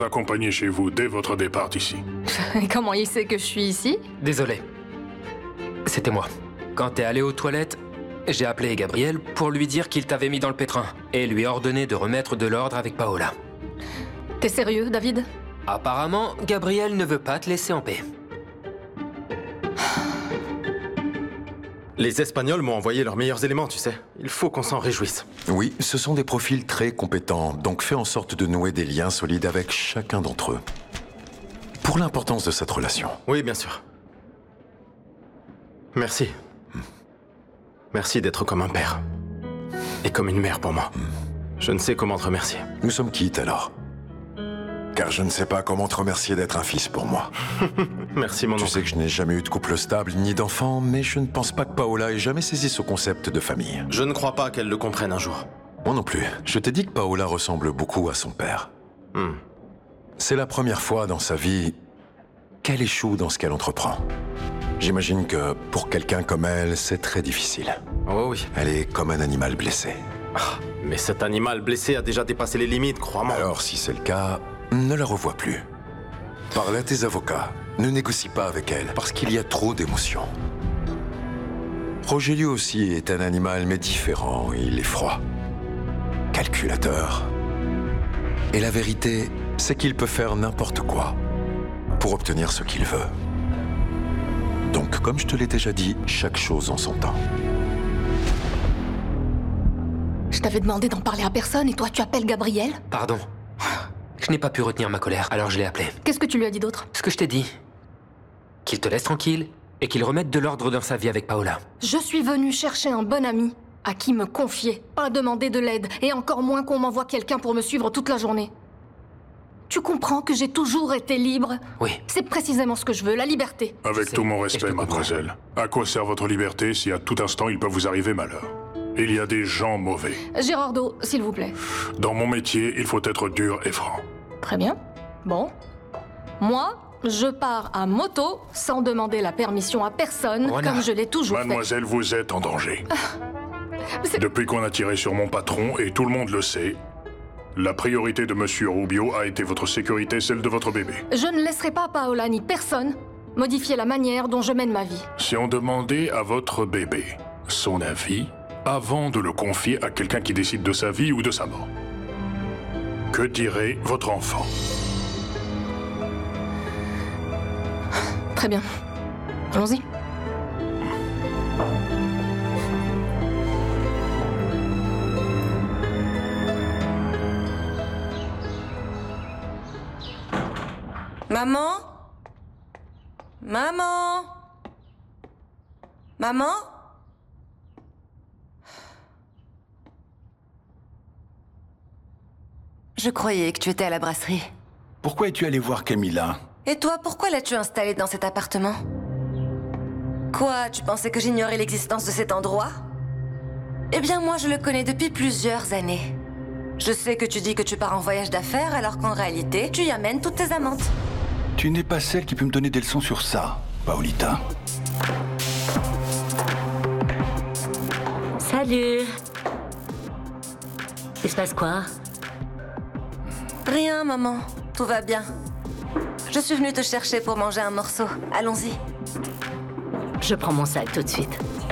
Accompagné chez vous dès votre départ d'ici. Et comment il sait que je suis ici? Désolé. C'était moi. Quand t'es allé aux toilettes, j'ai appelé Gabriel pour lui dire qu'il t'avait mis dans le pétrin et lui ordonné de remettre de l'ordre avec Paola. T'es sérieux, David? Apparemment, Gabriel ne veut pas te laisser en paix. Les Espagnols m'ont envoyé leurs meilleurs éléments, tu sais. Il faut qu'on s'en réjouisse. Oui, ce sont des profils très compétents, donc fais en sorte de nouer des liens solides avec chacun d'entre eux. Pour l'importance de cette relation. Oui, bien sûr. Merci. Merci d'être comme un père. Et comme une mère pour moi. Je ne sais comment te remercier. Nous sommes quittes alors. Car je ne sais pas comment te remercier d'être un fils pour moi. Merci, mon Tu oncle. sais que je n'ai jamais eu de couple stable ni d'enfant, mais je ne pense pas que Paola ait jamais saisi ce concept de famille. Je ne crois pas qu'elle le comprenne un jour. Moi non plus. Je t'ai dit que Paola ressemble beaucoup à son père. C'est la première fois dans sa vie qu'elle échoue dans ce qu'elle entreprend. J'imagine que pour quelqu'un comme elle, c'est très difficile. Oh oui. Elle est comme un animal blessé. Ah, mais cet animal blessé a déjà dépassé les limites, crois-moi. Alors, si c'est le cas, ne la revois plus. Parle à tes avocats. Ne négocie pas avec elle, parce qu'il y a trop d'émotions. Rogelio aussi est un animal, mais différent. Il est froid. Calculateur. Et la vérité, c'est qu'il peut faire n'importe quoi pour obtenir ce qu'il veut. Donc, comme je te l'ai déjà dit, chaque chose en son temps. Je t'avais demandé d'en parler à personne et toi tu appelles Gabriel? Pardon. Je n'ai pas pu retenir ma colère, alors je l'ai appelé. Qu'est-ce que tu lui as dit d'autre? Ce que je t'ai dit. Qu'il te laisse tranquille et qu'il remette de l'ordre dans sa vie avec Paola. Je suis venue chercher un bon ami à qui me confier, pas demander de l'aide, et encore moins qu'on m'envoie quelqu'un pour me suivre toute la journée. Tu comprends que j'ai toujours été libre? Oui. C'est précisément ce que je veux, la liberté. Avec sais, tout mon et je te respect, comprends. mademoiselle. À quoi sert votre liberté si à tout instant il peut vous arriver malheur? Il y a des gens mauvais. Gérardo, s'il vous plaît. Dans mon métier, il faut être dur et franc. Très bien. Bon. Moi, je pars à moto sans demander la permission à personne, Voilà. comme je l'ai toujours Mademoiselle, vous êtes en danger. C'est- Depuis qu'on a tiré sur mon patron, et tout le monde le sait, la priorité de Monsieur Rubio a été votre sécurité, celle de votre bébé. fait. Je ne laisserai pas Paola ni personne modifier la manière dont je mène ma vie. Si on demandait à votre bébé son avis avant de le confier à quelqu'un qui décide de sa vie ou de sa mort, que dirait votre enfant? Très bien. Allons-y. Maman? Maman? Maman? Je croyais que tu étais à la brasserie. Pourquoi es-tu allé voir Camilla? Et toi, pourquoi l'as-tu installée dans cet appartement? Quoi, tu pensais que j'ignorais l'existence de cet endroit? Eh bien, moi, je le connais depuis plusieurs années. Je sais que tu dis que tu pars en voyage d'affaires, alors qu'en réalité, tu y amènes toutes tes amantes. Tu n'es pas celle qui peut me donner des leçons sur ça, Paolita. Salut. Il se passe quoi? Rien, maman. Tout va bien. Je suis venue te chercher pour manger un morceau. Allons-y. Je prends mon sac tout de suite.